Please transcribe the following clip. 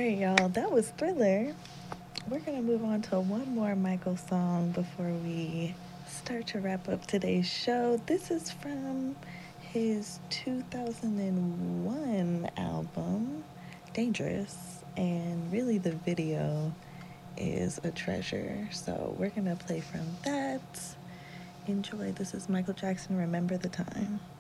right, y'all, that was Thriller. We're gonna move on to one more Michael song before we start to wrap up today's show. This is from his 2001 album, Dangerous, and really the video is a treasure. So we're gonna play from that. Enjoy. This is Michael Jackson, Remember the Time.